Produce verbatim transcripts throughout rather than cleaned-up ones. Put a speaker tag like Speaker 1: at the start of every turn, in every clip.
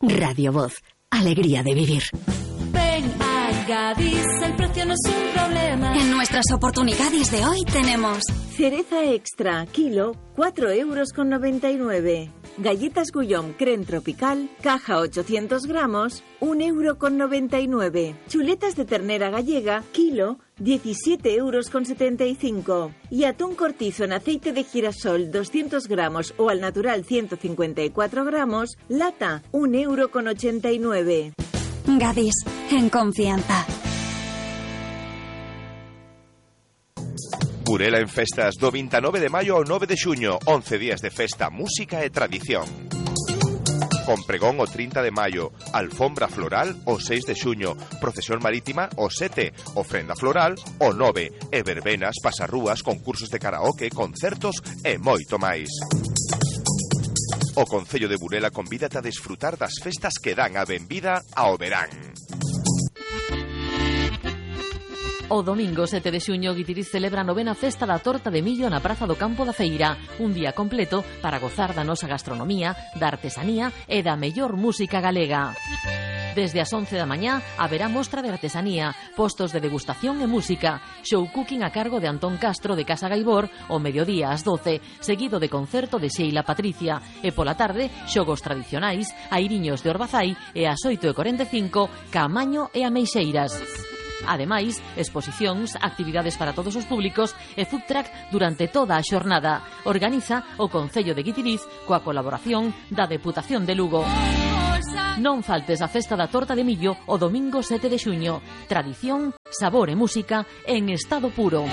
Speaker 1: Radio Voz, alegría de vivir.
Speaker 2: Ven a Gadis, el precio no es un problema.
Speaker 3: En nuestras oportunidades de hoy tenemos
Speaker 4: cereza extra, kilo, cuatro euros con noventa y nueve. Galletas Gullón Creme Tropical, caja ochocientos gramos, un euro con noventa y nueve. Chuletas de ternera gallega, kilo, diecisiete euros con setenta y cinco. Y atún cortizo en aceite de girasol, doscientos gramos o al natural ciento cincuenta y cuatro gramos, lata, un euro con ochenta y nueve.
Speaker 3: Gadis, en confianza.
Speaker 5: Burela en festas do veintinueve de maio ao nove de xuño, once días de festa, música e tradición. Con pregón o trinta de maio, alfombra floral o seis de xuño, procesión marítima o sete, ofrenda floral o nove, e verbenas, pasarrúas, concursos de karaoke, concertos e moito máis. O Concello de Burela convídate a desfrutar das festas que dan a benvida ao verán.
Speaker 6: O domingo sete de xuño, Guitiriz celebra a novena festa da torta de millo na Praza do Campo da Feira. Un día completo para gozar da nosa gastronomía, da artesanía e da mellor música galega. Desde as once da mañá haberá mostra de artesanía, postos de degustación e música, show cooking a cargo de Antón Castro de Casa Gaibor, o mediodía ás doce, seguido de concerto de Sheila Patricia, e pola tarde, xogos tradicionais, airiños de Orbazai e ás oito e cuarenta e cinco, Caamaño e Ameixeiras. Ademais, exposicións, actividades para todos os públicos e food truck durante toda a xornada. Organiza o Concello de Guitiriz coa colaboración da Deputación de Lugo. Non faltes a festa da torta de millo o domingo sete de xuño. Tradición, sabor e música en estado puro.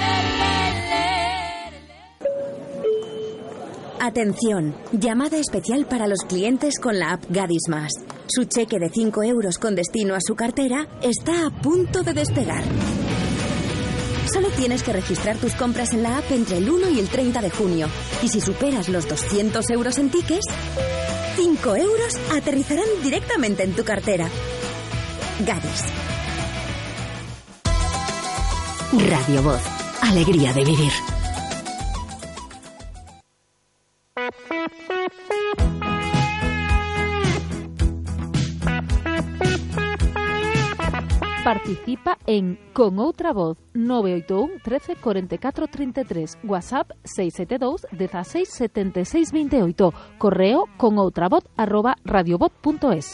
Speaker 1: Atención, llamada especial para los clientes con la app Gadis Más. Su cheque de cinco euros con destino a su cartera está a punto de despegar. Solo tienes que registrar tus compras en la app entre el uno y el treinta de junio. Y si superas los doscientos euros en tickets, cinco euros aterrizarán directamente en tu cartera. Gadis. Radio Voz, alegría de vivir.
Speaker 7: Participa en Con Outra Voz nove oito un, trece, cuarenta y cuatro, treinta y tres, WhatsApp seis siete dos, dieciséis, setenta y seis, veintiocho, correo conoutravoz arroba radiovoz punto es.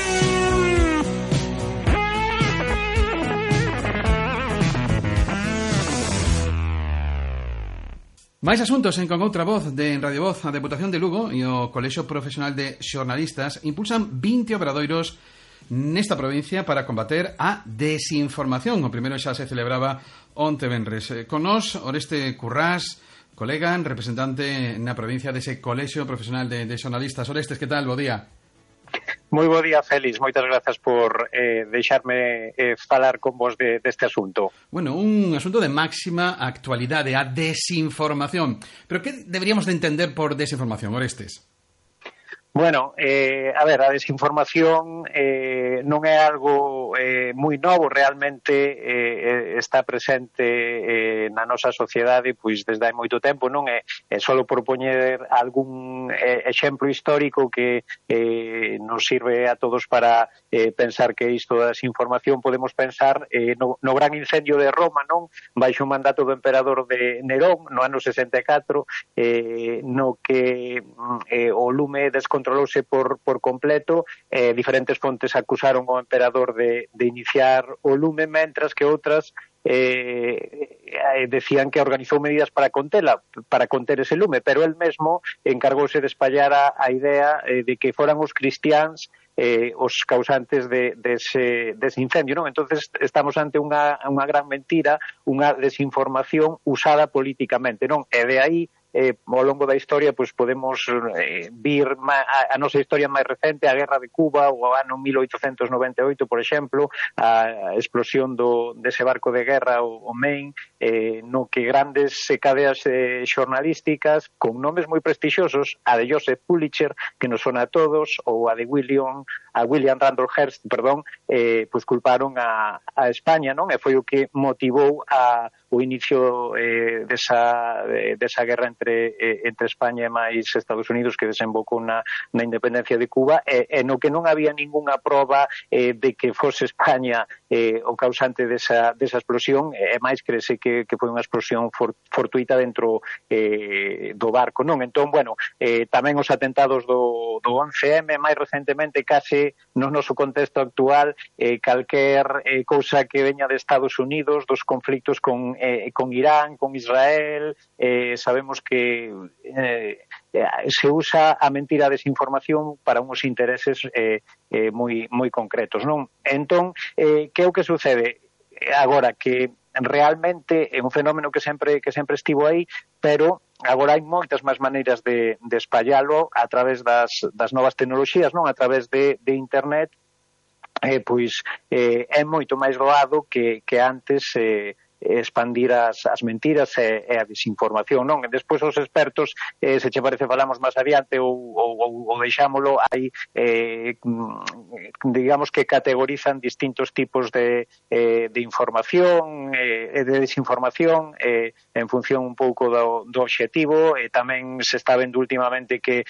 Speaker 8: Máis asuntos en Con Outra Voz de Radio Voz. A Deputación de Lugo e o Colexio Profesional de Xornalistas impulsan vinte obradoiros nesta provincia para combater a desinformación. O primeiro xa se celebraba onte venres. Con nós, Oreste Currás, colega, representante na provincia dese Colexio Profesional de, de Xornalistas. Orestes, que tal? Bo día.
Speaker 9: Moi bo día, Félix. Moitas grazas por eh, deixarme eh, falar con vos de, deste asunto.
Speaker 8: Bueno, un asunto de máxima actualidade, a desinformación. Pero que deberíamos de entender por desinformación, Orestes?
Speaker 9: Bueno, eh, a ver, a desinformación eh, non é algo eh, moi novo, realmente eh, está presente eh, na nosa sociedade pois desde hai moito tempo, non é, é só por poñer algún eh, exemplo histórico que eh, nos sirve a todos para eh, pensar que isto da desinformación podemos pensar eh, no, no gran incendio de Roma, non? Baixo o mandato do emperador de Nerón no ano sesenta e catro, eh, no que eh, o lume descontrolou controlouse por, por completo, eh, diferentes fontes acusaron ao emperador de, de iniciar o lume, mentras que outras eh, decían que organizou medidas para contela, para conter ese lume, pero el mesmo encargouse de espallar a, a idea eh, de que foran os cristiáns eh, os causantes de, de, ese, de ese incendio, non? Entonces estamos ante unha, unha gran mentira, unha desinformación usada políticamente, non? E de aí Eh, ao longo da historia pues, podemos eh, vir ma, a, a nosa historia máis recente, a Guerra de Cuba, o ano mil oitocentos noventa e oito, por exemplo, a explosión do, dese barco de guerra, o, o Maine, eh, no que grandes cadeas eh, xornalísticas con nomes moi prestixiosos, a de Joseph Pulitzer, que nos sona a todos, ou a de William, a William Randolph Hearst, perdón, eh, pues culparon a, a España, non? E foi o que motivou a, o inicio eh, desa, de, desa guerra entre entre eh, entre España e máis Estados Unidos, que desembocou na, na independencia de Cuba, e, e no que non había ningunha proba eh, de que fose España eh, o causante desa, desa explosión, e máis crese que, que foi unha explosión for, fortuita dentro eh, do barco, non? Entón, bueno, eh, tamén os atentados do, do once eme, máis recentemente, case no noso contexto actual, eh, calquer eh, cousa que veña de Estados Unidos, dos conflictos con, eh, con Irán, con Israel, eh, sabemos que eh, se usa a mentira, a desinformación para uns intereses eh, eh, moi, moi concretos, non? Entón, eh, que é o que sucede? Agora, que realmente é un fenómeno que sempre que sempre estivo aí, pero agora hai moitas máis maneiras de, de espallalo a través das, das novas tecnoloxías, non? A través de, de internet, eh, pois eh, é moito máis doado que, que antes eh, expandir as, as mentiras e, e a desinformación, non? E despois os expertos, eh, se che parece falamos máis adiante ou, ou, ou deixámolo, hai eh, digamos que categorizan distintos tipos de, eh, de información e eh, de desinformación eh, en función un pouco do, do obxectivo, e tamén se está vendo últimamente que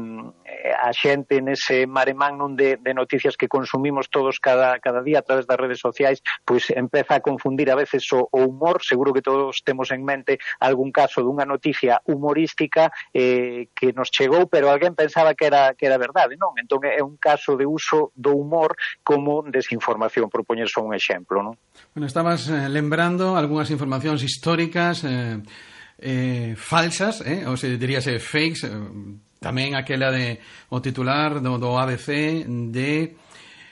Speaker 9: mm, a xente nese mare magnum de, de noticias que consumimos todos cada, cada día a través das redes sociais, pois empeza a confundir a veces o, o humor. Seguro que todos temos en mente algún caso dunha noticia humorística eh, que nos chegou, pero alguén pensaba que era que era verdade, non? Entón é un caso de uso do humor como desinformación, por poñer só un exemplo, non?
Speaker 8: Bueno, estabas eh, lembrando algunhas informacións históricas eh, eh, falsas, eh, ou se diríase fakes, eh, tamén aquela de o titular do, do A B C de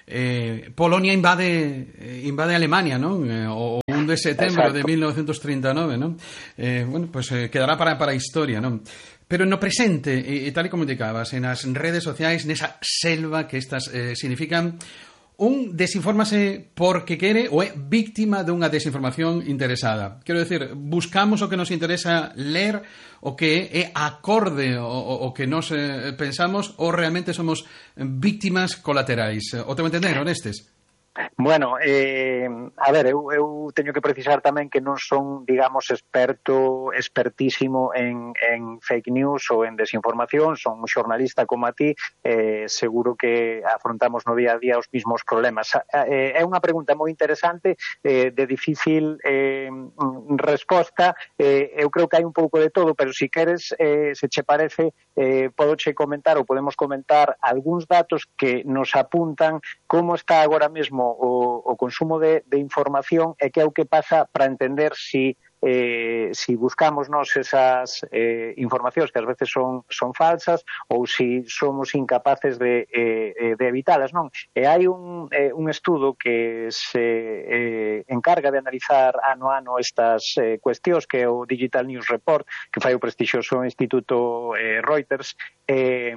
Speaker 8: Eh, Polonia invade eh, invade Alemania, non? Eh, o un de setembro de mil novecientos treinta e nove, non? Eh, bueno, pues eh, quedará para para a historia, non? Pero no presente, e, e tal e como indicabas, en as redes sociais, nesa selva que estas eh, significan, un desinfórmase porque quere ou é víctima dunha desinformación interesada. Quero decir, buscamos o que nos interesa ler, o que é acorde o, o, o que nos eh, pensamos, ou realmente somos víctimas colaterais. O teu entender, Orestes?
Speaker 9: Bueno, eh, a ver, eu, eu teño que precisar tamén que non son, digamos, experto, expertísimo en, en fake news ou en desinformación, son un xornalista como a ti, eh, seguro que afrontamos no día a día os mismos problemas. Eh, é unha pregunta moi interesante, eh, de difícil eh, resposta, eh, eu creo que hai un pouco de todo, pero si queres, eh, se che parece, eh, podo che comentar ou podemos comentar algúns datos que nos apuntan como está agora mesmo o, o consumo de, de información e que é o que pasa para entender si eh, si buscamos nos esas eh, informacións que ás veces son, son falsas ou si somos incapaces de, eh, de evitalas, non? E hai un, eh, un estudo que se eh, encarga de analizar ano a ano estas eh, cuestións, que é o Digital News Report, que fai o prestixioso Instituto eh, Reuters, eh,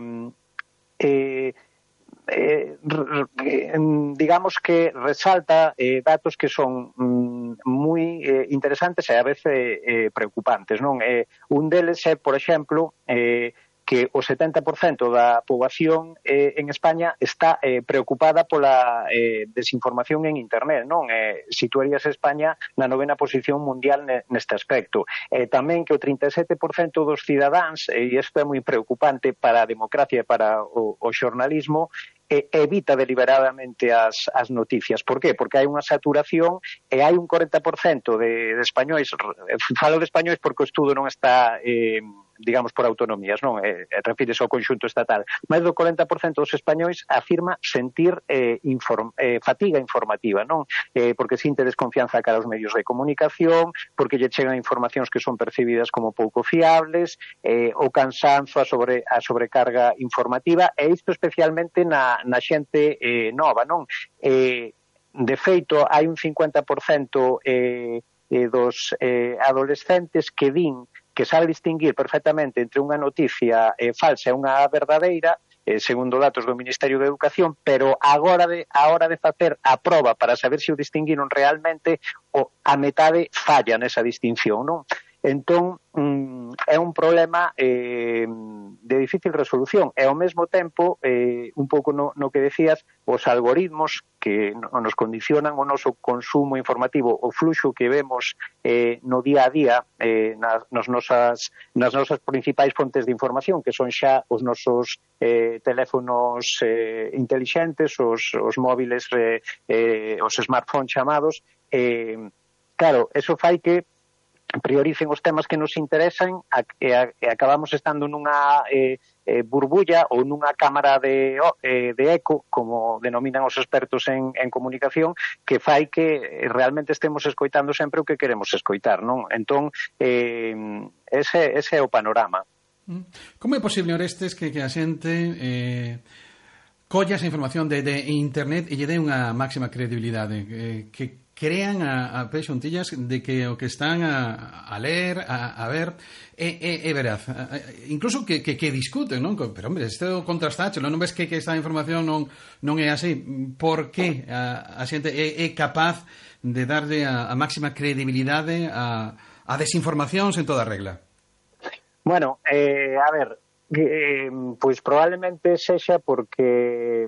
Speaker 9: eh, Eh, digamos que resalta eh, datos que son mm, moi eh, interesantes e a veces eh, preocupantes, non? Eh, un deles é, por exemplo, eh, que o setenta por cento da poboación eh, en España está eh, preocupada pola eh, desinformación en internet, non? Eh, situarías España na novena posición mundial neste aspecto. Eh, tamén que o trinta e sete por cento dos cidadáns, e isto é moi preocupante para a democracia e para o, o xornalismo, eh, evita deliberadamente as, as noticias. Por qué? Porque hai unha saturación e hai un corenta por cento de, de españois, falo de españois porque o estudo non está eh, digamos, por autonomías, non? Eh, refírese ao conxunto estatal. Mais do corenta por cento dos españois afirma sentir eh, inform, eh, fatiga informativa, non? Eh, porque sinte desconfianza cara aos medios de comunicación, porque lle chegan informacións que son percibidas como pouco fiables, eh, o cansanzo, a, sobre, a sobrecarga informativa, e isto especialmente na, na xente eh, nova, non? Eh, de feito, hai un cincuenta por cento eh, eh, dos eh, adolescentes que din que sabe distinguir perfectamente entre unha noticia eh, falsa e unha verdadeira, eh, segundo datos do Ministerio de Educación, pero agora de, a hora de facer a proba para saber se o distinguiron realmente, o, a metade falla nesa distinción, non? Entón, mm, é un problema eh, de difícil resolución e ao mesmo tempo, eh, un pouco no, no que decías, os algoritmos que nos condicionan o noso consumo informativo, o fluxo que vemos eh, no día a día eh, nas, nas, nosas, nas nosas principais fontes de información, que son xa os nosos eh, teléfonos eh, intelixentes, os, os móviles, eh, eh, os smartphones chamados, eh, claro, eso fai que prioricen os temas que nos interesan e, a, e acabamos estando nunha eh, eh, burbulla ou nunha cámara de, eh, de eco, como denominan os expertos en, en comunicación, que fai que realmente estemos escoitando sempre o que queremos escoitar, non? Entón, eh, ese, ese é o panorama.
Speaker 8: Como é posible, Orestes, que, que a xente eh, colla esa información de, de internet e lle dé unha máxima credibilidade, eh, que crean a, a pé xuntillas de que o que están a, a ler, a, a ver, é, é, é veraz. Incluso que, que, que discuten, non? Pero, hombre, isto contrastacho, non ves que, que esta información non, non é así. Por que a, a xente é, é capaz de darle a, a máxima credibilidade a, a desinformacións en toda regla?
Speaker 9: Bueno, eh, a ver, eh, pois probablemente sexa porque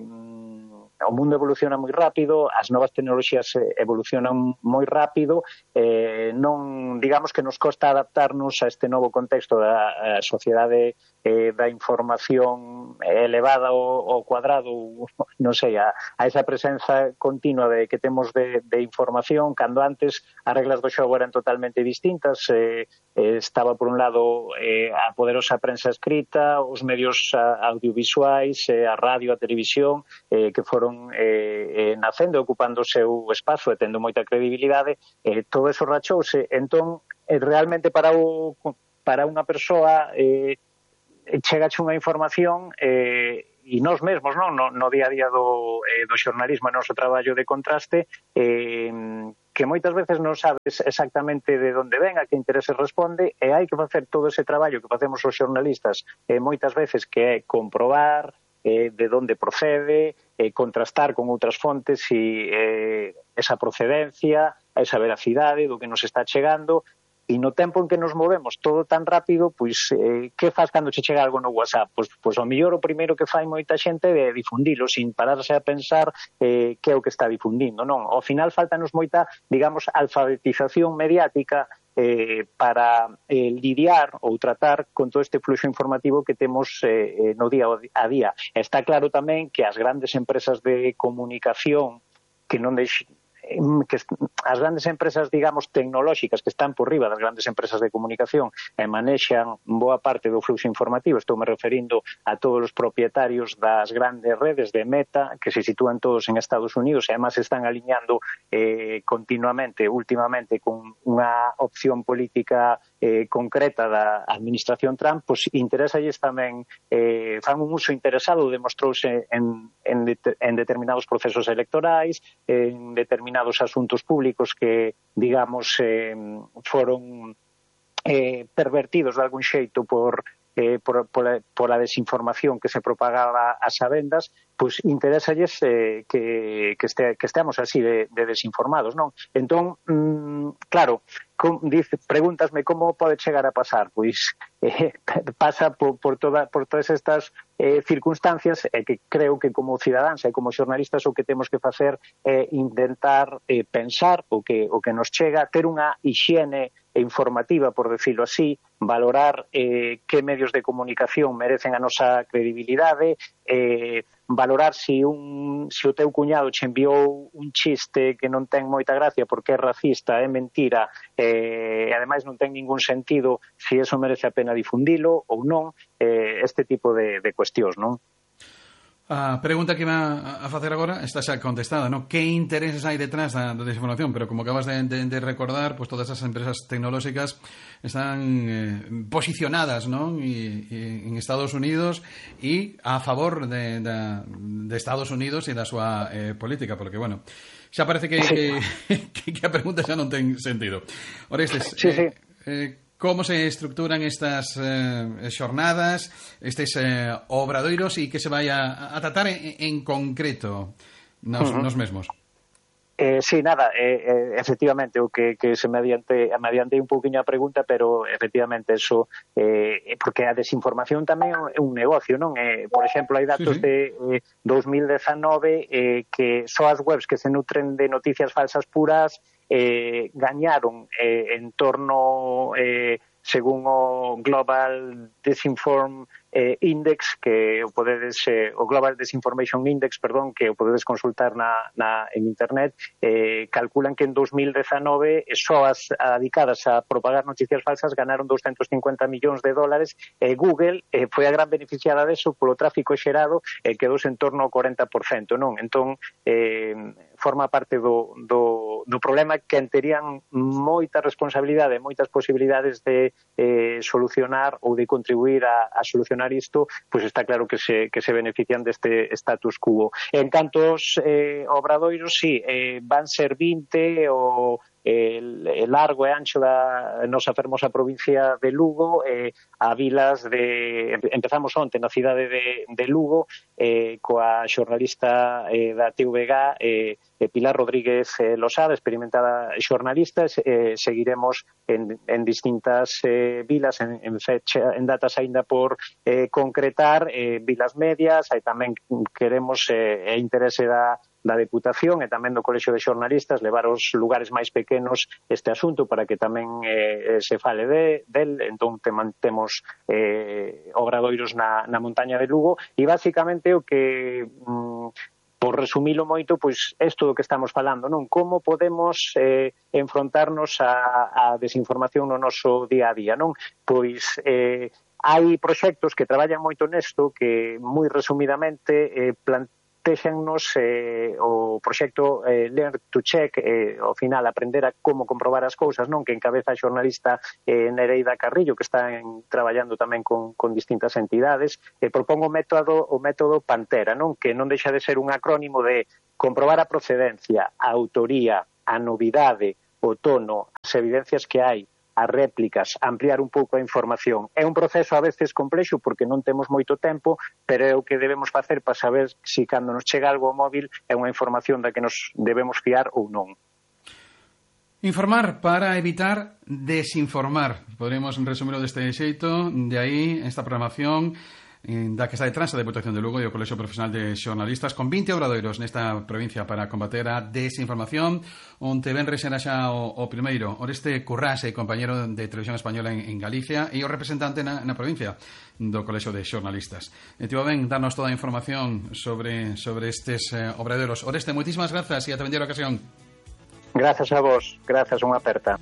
Speaker 9: o mundo evoluciona moi rápido, as novas tecnoloxías evolucionan moi rápido, eh, non, digamos que nos costa adaptarnos a este novo contexto da sociedade eh, da información elevada ao, ao cuadrado, non sei, a, a esa presenza continua de que temos de, de información, cando antes as reglas do xogo eran totalmente distintas, eh, eh, estaba por un lado eh, a poderosa prensa escrita, os medios audiovisuais, eh, a radio, a televisión, eh, que foron Eh, eh, nacendo, ocupando o seu espazo e tendo moita credibilidade, eh, todo eso rachouse. Entón, eh, realmente para o, para unha persoa eh, chegache unha información eh, e nós mesmos, non? No, no día a día do, eh, do xornalismo e noso traballo de contraste, eh, que moitas veces non sabes exactamente de onde ven, a que intereses responde, e hai que facer todo ese traballo que facemos os xornalistas eh, moitas veces, que é comprobar eh, de onde procede, eh, contrastar con outras fontes e eh, esa procedencia, esa veracidade do que nos está chegando, e no tempo en que nos movemos todo tan rápido, pois, eh, que faz cando che chega algo no WhatsApp? Pois, pois ao mellor o primeiro que fai moita xente é difundilo, sin pararse a pensar eh, que é o que está difundindo, non? Ao final faltanos moita, digamos, alfabetización mediática Eh, para eh, lidiar ou tratar con todo este fluxo informativo que temos eh, no día a día. Está claro tamén que as grandes empresas de comunicación que non deix... que as grandes empresas, digamos, tecnolóxicas que están por riba das grandes empresas de comunicación e manexan boa parte do fluxo informativo, estou me referindo a todos os propietarios das grandes redes de Meta, que se sitúan todos en Estados Unidos e además están aliñando eh, continuamente, últimamente, con unha opción política eh, concreta da administración Trump, pois interesalles tamén, eh, fan un uso interesado, demostrouse en, en, de, en determinados procesos electorais, en determinados asuntos públicos que, digamos, eh, foron eh, pervertidos de algún xeito por, eh, por, por, a, por a desinformación que se propagaba ás sabendas, pois interesalles eh, que, que, este, que esteamos así de, de desinformados, non? Entón, mmm, claro, com, dice, pregúntasme como pode chegar a pasar, pois eh, pasa por, por, toda, por todas estas eh, circunstancias, e eh, que creo que como cidadáns e como xornalistas o que temos que facer é eh, intentar eh, pensar o que, o que nos chega, ter unha hixiene informativa, por decirlo así, valorar eh, que medios de comunicación merecen a nosa credibilidade, eh, valorar si un si o teu cuñado che enviou un chiste que non ten moita gracia porque é racista, é mentira, eh, e ademais non ten ningún sentido, si eso merece a pena difundilo ou non, eh, este tipo de, de cuestións, non?
Speaker 8: A pregunta que va a facer agora está xa contestada, ¿no? Que intereses hai detrás da, da desinformación? Pero como acabas de, de, de recordar, pues todas esas empresas tecnolóxicas están eh, posicionadas, ¿no? Y, y en Estados Unidos e a favor de, de, de Estados Unidos e da súa eh, política, porque, bueno, xa parece que, que, que, que a pregunta xa non ten sentido. Orestes,
Speaker 9: sí, sí.
Speaker 8: Eh, eh, como se estructuran estas eh, xornadas, estes eh, obradoiros e que se vai a, a tratar en, en concreto nos, uh-huh. nos mesmos?
Speaker 9: Eh, sí, nada, eh, eh, efectivamente, o que, que se me adiante, me adiantei un pouquiño a pregunta, pero efectivamente eso, eh, porque a desinformación tamén é un negocio, non? Eh, por exemplo, hai datos sí, sí. de eh, dos mil dezanove eh, que só as webs que se nutren de noticias falsas puras eh, gañaron eh, en torno, eh, según o Global Disinform eh, Index, que o podedes eh, o Global Disinformation Index, perdón, que o podedes consultar na, na en internet, eh, calculan que en dos mil dezanove só as dedicadas a propagar noticias falsas ganaron doscientos cincuenta millóns de dólares, e eh, Google eh, foi a gran beneficiada deso polo tráfico xerado e eh, quedouse en torno ao cuarenta por cento, non? Entón, eh, forma parte do, do, do problema que terían moita responsabilidade, moitas posibilidades de eh, solucionar ou de contribuir a, a solucionar isto, pois está claro que se, que se benefician deste status quo. En cantos eh, obradoiros, sí, eh, van ser vinte o el, el largo e ancho da nosa fermosa provincia de Lugo, eh, a vilas de... Empezamos onte na cidade de, de Lugo, eh, coa xornalista eh, da T V G, eh, Pilar Rodríguez eh, Losada, experimentada xornalista. Eh, seguiremos en, en distintas eh, vilas, en, en, fecha, en datas aínda por eh, concretar, eh, vilas medias. Aí tamén queremos eh, e interese da da Deputación e tamén do Colexio de Xornalistas levar aos lugares máis pequenos este asunto para que tamén eh, se fale de, del. Entón te mantemos eh, obradoiros na, na montaña de Lugo, e basicamente o que mm, por resumilo moito, pois isto do que estamos falando, non? Como podemos eh, enfrontarnos a, a desinformación no noso día a día, non? Pois eh, hai proxectos que traballan moito nesto que moi resumidamente eh, plantean Téxennos eh, o proxecto eh, Learn to Check, eh, ao final aprender a como comprobar as cousas, non? Que encabeza a xornalista eh, Nereida Carrillo, que está en, traballando tamén con, con distintas entidades. Eh, propongo o método, o método Pantera, non? Que non deixa de ser un acrónimo de comprobar a procedencia, a autoría, a novidade, o tono, as evidencias que hai, as réplicas, ampliar un pouco a información. É un proceso a veces complexo porque non temos moito tempo, pero é o que debemos facer para saber se cando nos chega algo ao móvil é unha información da que nos debemos fiar ou non.
Speaker 8: Informar para evitar desinformar. Podremos resumirlo deste xeito, de aí esta programación da que está detrás a Deputación de Lugo e o Colexio Profesional de Xornalistas con vinte obradoiros nesta provincia para combater a desinformación, onde ven resera xa o, o primeiro Oreste Currase, compañero de Televisión Española en, en Galicia e o representante na, na provincia do Colexio de Xornalistas. E tivo ben darnos toda a información sobre, sobre estes eh, obradoiros. Oreste, moitísimas grazas e ata vendera ocasión.
Speaker 9: Grazas a vos, grazas, unha aperta.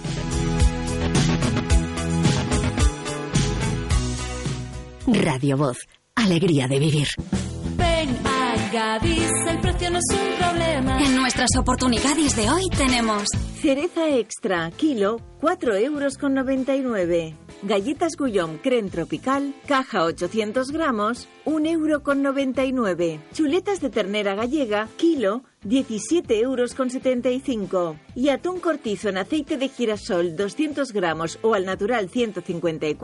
Speaker 1: Radio Voz, alegría de vivir.
Speaker 2: Ven a Gadis, el precio no es un problema.
Speaker 3: En nuestras oportunidades de hoy tenemos
Speaker 4: cereza extra, kilo, cuatro euros con noventa y nueve. Galletas Gullón Creme Tropical, caja ochocientos gramos, un euro con noventa y nueve. Chuletas de ternera gallega, kilo, diecisiete euros con setenta y cinco. Y atún cortizo en aceite de girasol, doscientos gramos o al natural ciento cincuenta y cuatro.